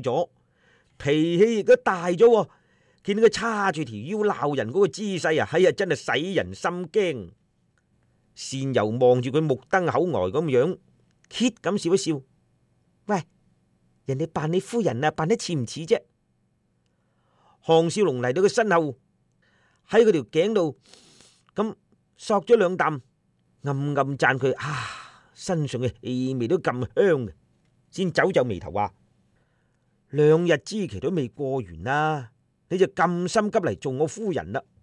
硬咗，脾氣亦都大咗喎。見到佢叉住條腰鬧人嗰個姿勢啊，真係使人心驚。善柔望住佢目瞪口呆咁樣，揭咁笑一笑。喂，人哋扮你夫人啊，扮得似唔似啫？項少龍嚟到佢身後，喺佢條頸度咁索咗兩啖，暗暗讚佢身上嘅氣味都咁香嘅，先皺皺眉頭話：2日之期都未過完啦，你就咁心急嚟做我夫人啦？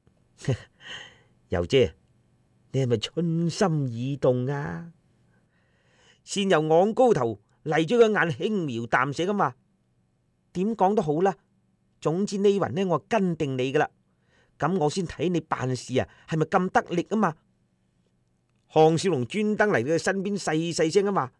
柔姐，你係咪春心已動啊？善柔昂高頭嚟咗個眼，輕描淡寫咁話：點講都好啦，總之呢云呢，我跟定你噶啦，咁我先睇你辦事啊，係咪咁得力啊嘛？項少龍專登嚟到佢身邊，細細聲咁話：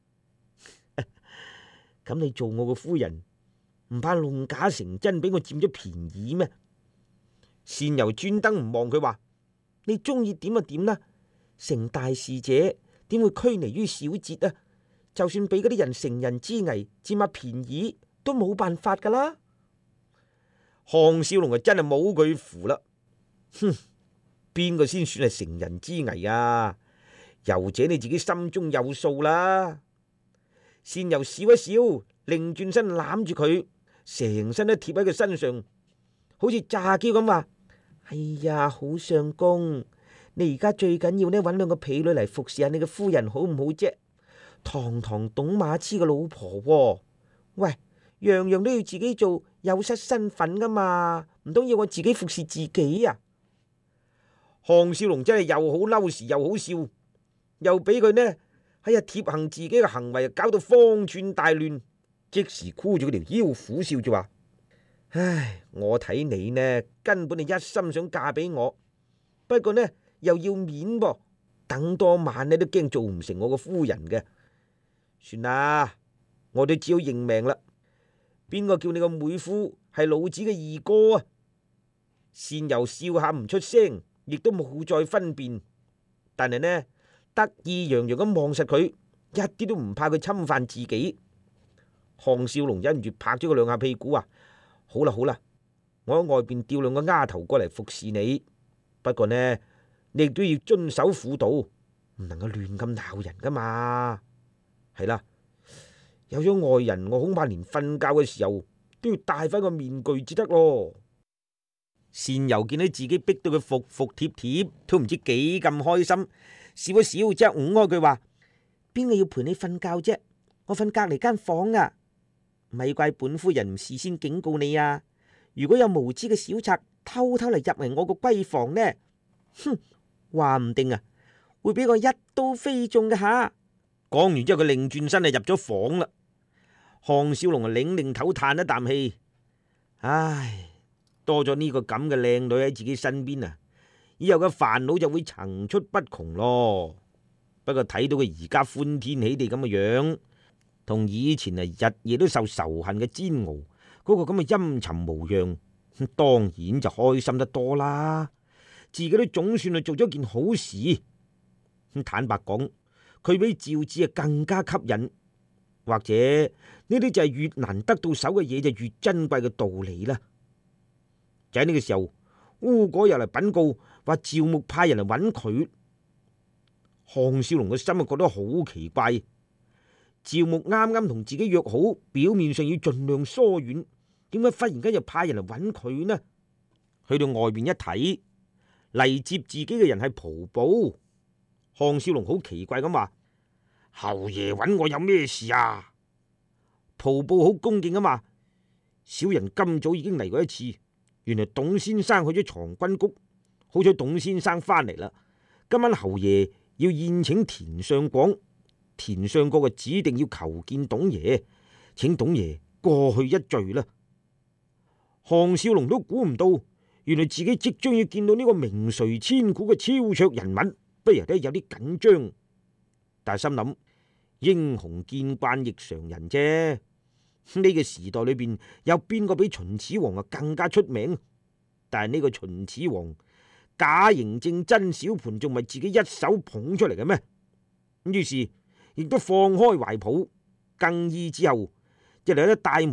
咁你做我個夫人，唔怕弄假成真，俾我佔咗便宜咩？善柔專登唔望佢話：你中意點就點啦，成大事者點會拘泥於小節啊？就算俾嗰啲人乘人之危佔下便宜，都冇辦法噶啦。項少龍啊，真係冇佢符啦！哼，邊個先算係乘人之危啊？柔姐你自己心中有數啦。善柔笑一笑，擰轉身攬住佢，成身都貼喺佢身上，好似詐嬌咁話：哎呀，好相公，你而家最緊要呢，揾2個婢女嚟服侍下你嘅夫人，好唔好啫？堂堂董馬痴嘅老婆喎，喂，樣樣都要自己做，有失身份噶嘛？唔通要我自己服侍自己啊？項少龍真係又好嬲時又好笑，又俾佢呢貼行自己嘅行為搞到方寸大亂，即時箍住佢條腰，苦笑住話：唉，我睇你呢根本係一心想嫁俾我，不過呢又要面噃，等多晚呢都驚做唔成我個夫人嘅。算啦，我都只好認命啦。邊個叫你個妹夫係老子嘅二哥啊？善柔笑下唔出聲，亦都冇再分辨，但係呢得意洋洋咁望實佢，一啲都唔怕佢侵犯自己。項少龍忍唔住拍咗佢2下屁股啊！好啦好啦，我喺外邊調2個丫頭過嚟服侍你，不過呢你亦都要遵守婦道，唔能夠亂咁鬧人噶嘛。係啦，有咗外人，我恐怕連瞓覺嘅時候都要戴翻個面具至得咯。善柔見到自己逼到佢服服帖帖，都唔知幾咁開心，笑一笑之後誤開句話：邊個要陪你瞓覺啫？我瞓隔籬間房啊！咪怪本夫人唔事先警告你啊！如果有無知嘅小賊偷偷嚟入嚟我個閨房呢，哼，話唔定啊，會俾我一刀飛中嘅吓！講完之後，佢擰轉身就入咗房啦。項少龍啊，擰擰頭嘆一啖氣，唉，多咗呢個咁嘅靚女喺自己身邊啊，以後嘅煩惱就會層出不窮咯。不過睇到佢而家歡天喜地咁嘅樣，同以前啊日夜都受仇恨嘅煎熬嗰個咁嘅陰沉模樣，當然就開心得多啦。自己都總算係做咗件好事。坦白講，佢比趙子啊更加吸引，或者呢啲就係越難得到手嘅嘢就越珍貴嘅道理啦。就喺呢個時候，烏果又嚟稟告話趙牧派人嚟揾佢。項少龍嘅心啊覺得好奇怪，趙牧啱啱同自己約好，表面上要盡量疏遠，點解忽然間又派人嚟揾佢呢？去到外邊一睇，嚟接自己嘅人係蒲寶。項少龍好奇怪咁話：侯爺揾我有咩事啊？蒲寶好恭敬咁話：小人今早已經嚟過一次，原來董先生去咗藏軍谷，好彩董先生翻嚟啦。今晚侯爺要宴請田相廣，田相國指定要求見董爺，請董爺過去一聚啦。項少龍都估唔到，原來自己即將要見到呢個名垂千古嘅超卓人物，不由得有啲緊張，但係心諗英雄見慣亦常人啫。呢個時代裏邊有邊個比秦始皇啊更加出名？但係呢個秦始皇假嬴正真小盤仲唔係自己一手捧出嚟嘅咩？於是亦都放開懷抱，更衣之後，就嚟喺大門